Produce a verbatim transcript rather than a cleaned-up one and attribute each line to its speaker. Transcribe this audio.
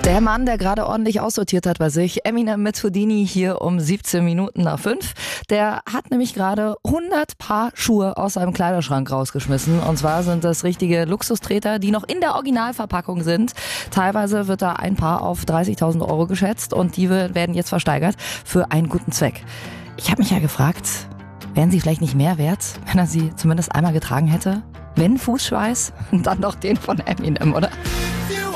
Speaker 1: Der Mann, der gerade ordentlich aussortiert hat bei sich, Eminem mit Houdini hier um siebzehn Minuten nach fünf. Der hat nämlich gerade hundert Paar Schuhe aus seinem Kleiderschrank rausgeschmissen. Und zwar sind das richtige Luxustreter, die noch in der Originalverpackung sind. Teilweise wird da ein Paar auf dreißigtausend Euro geschätzt und die werden jetzt versteigert für einen guten Zweck. Ich habe mich ja gefragt, wären sie vielleicht nicht mehr wert, wenn er sie zumindest einmal getragen hätte? Wenn Fußschweiß, dann doch den von Eminem, oder?